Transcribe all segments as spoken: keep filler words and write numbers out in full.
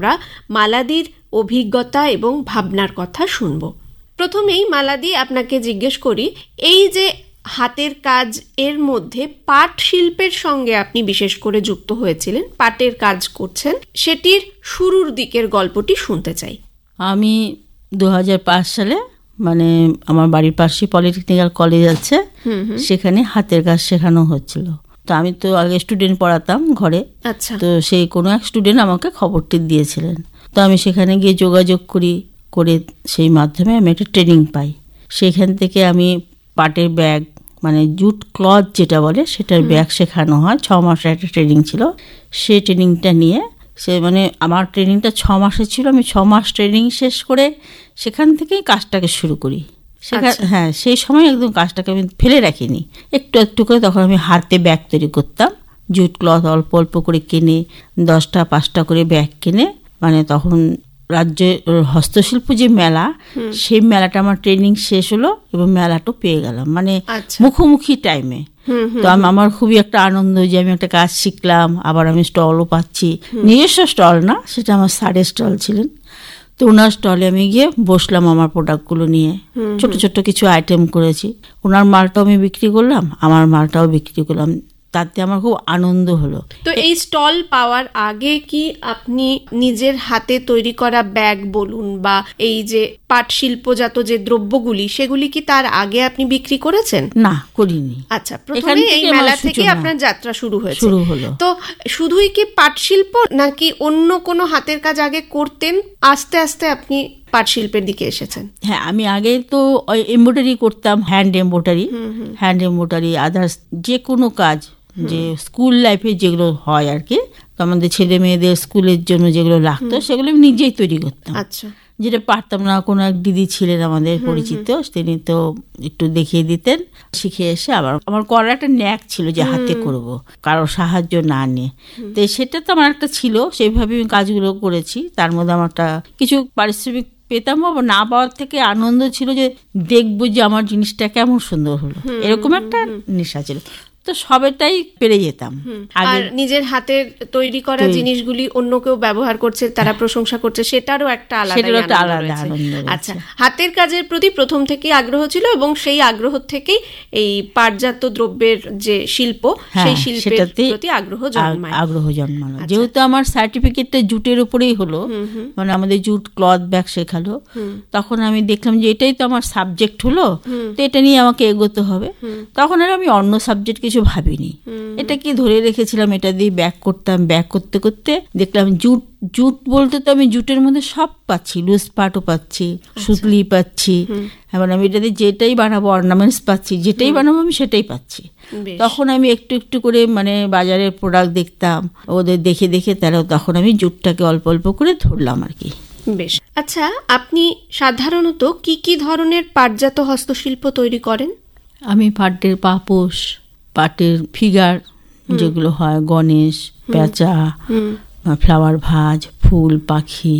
আমরা মালাদির অভিজ্ঞতা এবং ভাবনার কথা শুনব। প্রথমেই মালাদি, আপনাকে জিজ্ঞেস করি, এই যে হাতের কাজ এর মধ্যে পাট শিল্পের সঙ্গে আপনি বিশেষ করে যুক্ত হয়েছিলেন, পাটের কাজ করছেন, সেটির শুরুর দিকের গল্পটি শুনতে চাই। আমি দু হাজার পাঁচ সালে মানে আমার বাড়ির পাশে পলিটেকনিক্যাল কলেজ আছে, সেখানে হাতের কাজ শেখানো হচ্ছিল। তো আমি তো আগে স্টুডেন্ট পড়াতাম ঘরে। আচ্ছা। তো সেই কোনো এক স্টুডেন্ট আমাকে খবরটি দিয়েছিলেন। তো আমি সেখানে গিয়ে যোগাযোগ করি, করে সেই মাধ্যমে আমি একটা ট্রেনিং পাই। সেখান থেকে আমি পাটের ব্যাগ মানে জুট ক্লথ যেটা বলে সেটার ব্যাগ শেখানো হয়। ছ মাসের একটা ট্রেনিং ছিল। সেই ট্রেনিংটা নিয়ে সে মানে আমার ট্রেনিংটা ছ মাসের ছিল। আমি ছ মাস ট্রেনিং শেষ করে সেখান থেকেই কাজটাকে শুরু করি। সেখানে হ্যাঁ সেই সময় একদম কাজটাকে আমি ফেলে রাখিনি, একটু একটু করে তখন আমি হাতে ব্যাগ তৈরি করতাম। জুট ক্লথ অল্প অল্প করে কিনে দশটা পাঁচটা করে ব্যাগ কিনে, মানে তখন রাজ্যে হস্তশিল্প যে মেলা, সেই মেলাটা আমার ট্রেনিং শেষ হলো এবং মেলাটা পেয়ে গেলাম, মানে মুখোমুখি টাইমে। তো আমার খুবই একটা আনন্দ যে আমি একটা কাজ শিখলাম, আবার আমি স্টলও পাচ্ছি। নিজস্ব স্টল না, সেটা আমার স্যারের স্টল ছিলেন। তো ওনার স্টলে আমি গিয়ে বসলাম আমার প্রোডাক্টগুলো নিয়ে, ছোট ছোট কিছু আইটেম করেছি। ওনার মালটাও আমি বিক্রি করলাম, আমার মালটাও বিক্রি করলাম। তাতে আমার খুব আনন্দ হলো। তো এই স্টল পাওয়ার আগে কি আপনি নিজের হাতে তৈরি করা ব্যাগ বলুন বা এই যে পাট শিল্পজাত যে দ্রব্যগুলি, সেগুলি কি তার আগে আপনি বিক্রি করেছেন? না, করিনি। আচ্ছা, প্রথমে এই মেলা থেকে আপনার যাত্রা শুরু হয়েছে। শুরু হলো। তো শুধুই কি পাট শিল্প নাকি অন্য কোনো হাতের কাজ আগে করতেন, আস্তে আস্তে আপনি পাট শিল্পের দিকে এসেছেন? হ্যাঁ, আমি আগে তো এমব্রয়ডারি করতাম, hand embroidery, hand embroidery others যে কোনো কাজ, যে স্কুল লাইফে যেগুলো হয় আর কি, আমাদের ছেলে মেয়েদের স্কুলের জন্য যেগুলো লাগতো সেগুলো আমি নিজেই তৈরি করতাম। আচ্ছা। যেটা পারতাম না, কোনো এক দিদি ছিলেন আমাদের পরিচিত, তিনি তো একটু দেখিয়ে দিতেন। শিখে এসে আবার আমার করার একটা ন্যাক ছিল যে হাতে করব, কারো সাহায্য না নিয়ে। তো সেটা তো আমার একটা ছিল, সেইভাবে আমি কাজগুলো করেছি। তার মধ্যে আমার একটা কিছু পারিশ্রমিক পেতাম বা না পাওয়ার থেকে আনন্দ ছিল যে দেখবো যে আমার জিনিসটা কেমন সুন্দর হলো, এরকম একটা নেশা ছিল। তো সবেটাই পেরে যেতাম। আর নিজের হাতের তৈরি করা জিনিসগুলি অন্য কেউ ব্যবহার করছে, তারা প্রশংসা করছে, সেটারও একটা আলাদা আনন্দ। আচ্ছা, হাতের কাজের প্রতি প্রথম থেকেই আগ্রহ ছিল এবং সেই আগ্রহ থেকেই এই পাটজাত দ্রব্যের যে শিল্প, সেই শিল্পের প্রতি আগ্রহ জন্মায় আগ্রহ জন্মালো। যেহেতু আমার সার্টিফিকেটটা জুটের উপরেই হলো, মানে আমাদের জুট ক্লথ ব্যাগ শেখালো, তখন আমি দেখলাম যে এটাই তো আমার সাবজেক্ট হলো, তো এটা নিয়ে আমাকে এগোতে হবে। তখন আর আমি অন্য সাবজেক্ট কিছু ভাবিনি, এটা কি ধরে রেখেছিলাম, এটা দিয়ে ব্যাগ করতাম। ব্যাগ করতে করতে দেখলাম জুট জুট বলতে তো আমি জুটের মধ্যে সব পাচ্ছি, লুজ পাটও পাচ্ছি, সুতলি পাচ্ছি, এবার আমি এটা দিয়ে যেটাই বানাবো অর্নামেন্টস পাচ্ছি, যেটাই বানাবো আমি সেটাই পাচ্ছি। তখন আমি একটু একটু করে মানে বাজারের প্রোডাক্ট দেখতাম, ওদের দেখে দেখে তাহলে তখন আমি জুটটাকে অল্প অল্প করে ধরলাম আর কি। বেশ। আচ্ছা, আপনি সাধারণত কি কি ধরনের পাটজাত হস্তশিল্প তৈরি করেন? আমি পাটের পাপোশ, পাটের ফিগার যেগুলো হয়, গণেশ, পেঁচা, ফ্লাওয়ার ভাজ, ফুল, পাখি,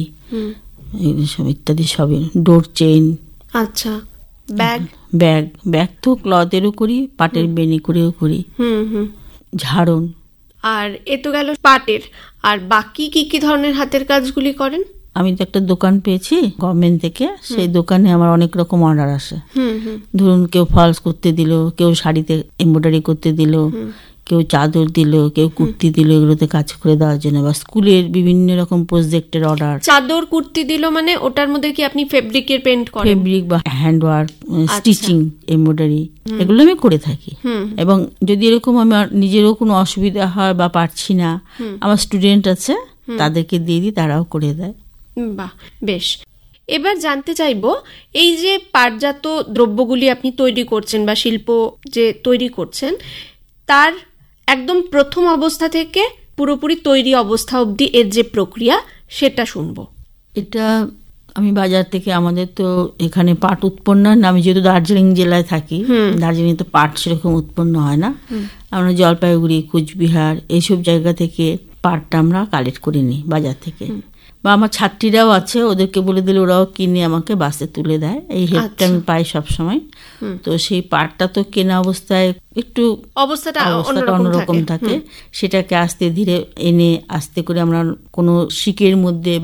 এইসব ইত্যাদি সবই, ডোর চেইন। আচ্ছা, ব্যাগ ব্যাগ ব্যাগ তো ক্লথেরও করি, পাটের বেনি করেও করি, ঝাড়ন। আর এ তো গেল পাটের, আর বাকি কি কি ধরনের হাতের কাজগুলি করেন? আমি তো একটা দোকান পেয়েছি গভর্নমেন্ট থেকে, সেই দোকানে আমার অনেক রকম অর্ডার আসে। ধরুন কেউ ফলস করতে দিল, কেউ শাড়িতে এমব্রয়ডারি করতে দিল, কেউ চাদর দিল, কেউ কুর্তি দিল, এগুলোতে কাজ করে দেওয়ার জন্য, বা স্কুলের বিভিন্ন রকম প্রজেক্টের অর্ডার। চাদর কুর্তি দিল মানে ওটার মধ্যে কি আপনি ফেব্রিকের পেন্ট করেন? ফেব্রিক বা হ্যান্ড ওয়ার্ক, স্টিচিং, এমব্রয়ডারি এগুলো আমি করে থাকি। এবং যদি এরকম আমার নিজেরও কোনো অসুবিধা হয় বা পারছি না, আমার স্টুডেন্ট আছে, তাদেরকে দিয়ে দিই, তারাও করে দেয়। বাহ, বেশ। এবার জানতে চাইবো, এই যে পাটজাত দ্রব্যগুলি আপনি তৈরি করছেন বা শিল্প যে তৈরি করছেন, তার একদম প্রথম অবস্থা থেকে পুরোপুরি তৈরি অবস্থা অবধি এর যে প্রক্রিয়া, সেটা শুনবো। এটা আমি বাজার থেকে, আমাদের তো এখানে পাট উৎপন্ন হয় না, আমি যেহেতু দার্জিলিং জেলায় থাকি, দার্জিলিং তো পাট সেরকম উৎপন্ন হয় না। আমরা জলপাইগুড়ি, কুচবিহার এইসব জায়গা থেকে পাটটা আমরা কালেক্ট করে নিই বাজার থেকে, বা আমার ছাত্রীরাও আছে, ওদেরকে বলে দিলে ওরাও কিনে আমাকে বাসে তুলে দেয়। এই হেল্পটা আমি পাই সবসময়। তো সেই পাটটা তো কেনা অবস্থায় একটু অবস্থাটা অন্যরকম থাকে, সেটাকে আস্তে ধীরে এনে আস্তে করে আমরা কোনো শিকের মধ্যে